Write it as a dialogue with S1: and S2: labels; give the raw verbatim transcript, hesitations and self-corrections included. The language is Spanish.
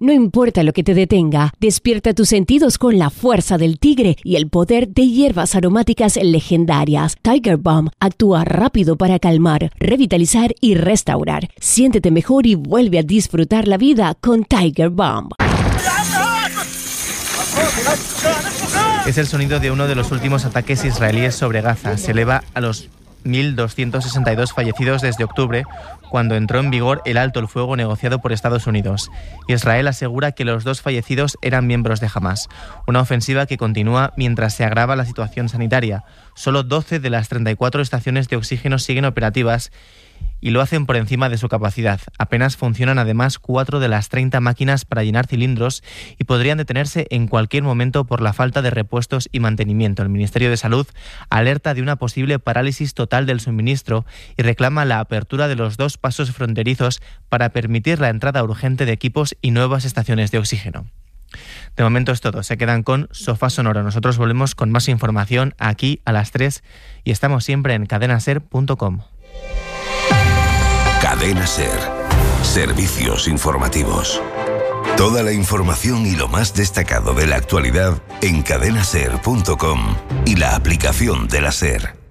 S1: No importa lo que te detenga, despierta tus sentidos con la fuerza del tigre y el poder de hierbas aromáticas legendarias. Tiger Balm actúa rápido para calmar, revitalizar y restaurar. Siéntete mejor y vuelve a disfrutar la vida con Tiger Balm.
S2: Es el sonido de uno de los últimos ataques israelíes sobre Gaza. Se eleva a los mil doscientos sesenta y dos fallecidos desde octubre, cuando entró en vigor el alto el fuego negociado por Estados Unidos. Israel asegura que los dos fallecidos eran miembros de Hamás. Una ofensiva que continúa mientras se agrava la situación sanitaria. Solo doce de las treinta y cuatro estaciones de oxígeno siguen operativas y lo hacen por encima de su capacidad. Apenas funcionan además cuatro de las treinta máquinas para llenar cilindros y podrían detenerse en cualquier momento por la falta de repuestos y mantenimiento. El Ministerio de Salud alerta de una posible parálisis total del suministro y reclama la apertura de los dos pasos fronterizos para permitir la entrada urgente de equipos y nuevas estaciones de oxígeno. De momento es todo. Se quedan con Sofá Sonoro. Nosotros volvemos con más información aquí a las tres y estamos siempre en cadena ser punto com.
S3: Cadena Ser. Servicios informativos. Toda la información y lo más destacado de la actualidad en cadena ser punto com y la aplicación de la SER.